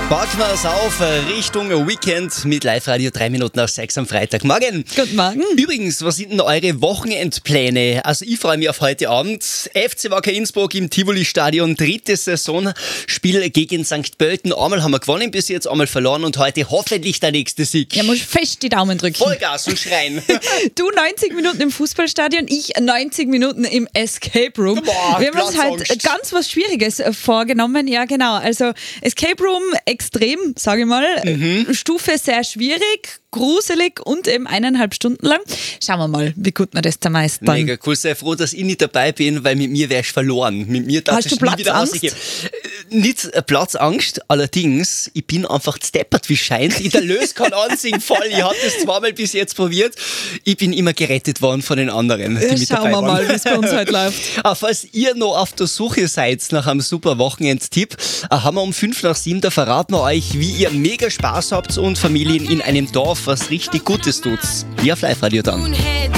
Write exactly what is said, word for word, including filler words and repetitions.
Packen wir es auf Richtung Weekend mit Live-Radio drei Minuten nach sechs am Freitagmorgen. Guten Morgen. Übrigens, was sind denn eure Wochenendpläne? Also ich freue mich auf heute Abend. F C Wacker Innsbruck im Tivoli-Stadion, drittes Saisonspiel gegen Sankt Pölten. Einmal haben wir gewonnen bis jetzt, einmal verloren und heute hoffentlich der nächste Sieg. Ja, muss fest die Daumen drücken. Vollgas und schreien. Du neunzig Minuten im Fußballstadion, ich neunzig Minuten im Escape Room. Boah, wir haben uns halt ganz was Schwieriges vorgenommen. Ja, genau. Also Escape Room extrem, sage ich mal. Mhm. Stufe sehr schwierig, gruselig und eben eineinhalb Stunden lang. Schauen wir mal, wie gut wir das da meistern. Mega cool, sei froh, dass ich nicht dabei bin, weil mit mir wärst du verloren. Mit mir darfst Hast du Platzangst? Nicht äh, Platzangst, allerdings, ich bin einfach steppert, wie scheint. Ich löse keinen einzigen Fall. Ich habe das zweimal bis jetzt probiert. Ich bin immer gerettet worden von den anderen, die ja, mit schauen dabei wir waren. mal, wie es bei uns heute läuft. Aber falls ihr noch auf der Suche seid nach einem super Wochenendtipp, haben wir um fünf nach sieben, da verraten wir euch, wie ihr mega Spaß habt und Familien in einem Dorf was richtig Gutes tut. Hier auf Live-Radio dann.